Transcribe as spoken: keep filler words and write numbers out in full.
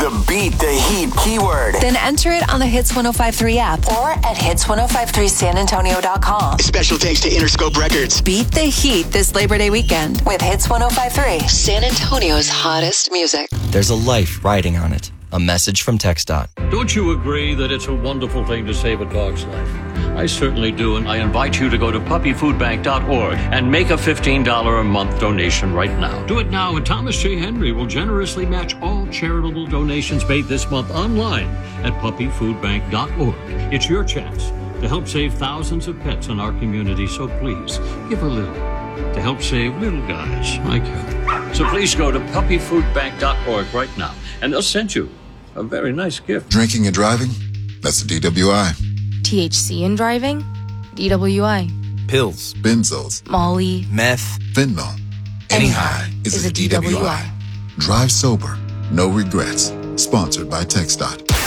the Beat the Heat keyword. Then enter it on the Hits ten fifty-three app or at hits ten fifty-three san antonio dot com. Special thanks to Interscope Records. Beat the Heat this Labor Day weekend with Hits ten fifty-three, San Antonio's hottest music. There's a life riding on it. A message from TxDOT. Don't you agree that it's a wonderful thing to save a dog's life? I certainly do, and I invite you to go to puppy food bank dot org and make a fifteen dollars a month donation right now. Do it now, and Thomas J. Henry will generously match all charitable donations made this month online at puppy food bank dot org. It's your chance to help save thousands of pets in our community, so please give a little to help save little guys like you. So please go to puppy food bank dot org right now, and they'll send you a very nice gift. Drinking and driving? That's a D W I. T H C in driving? D W I. Pills, Benzos, Molly, meth, fentanyl. Any high is, is a D W I. D W I. Drive sober. No regrets. Sponsored by TxDOT.